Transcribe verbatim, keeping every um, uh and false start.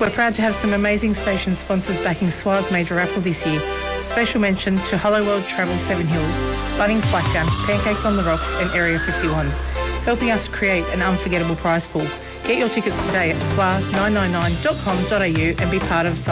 We're proud to have some amazing station sponsors backing S W A's major raffle this year. Special mention to Hello World Travel Seven Hills, Bunnings Blackdown, Pancakes on the Rocks and Area fifty-one, helping us create an unforgettable prize pool. Get your tickets today at S W A nine nine nine dot com dot a u and be part of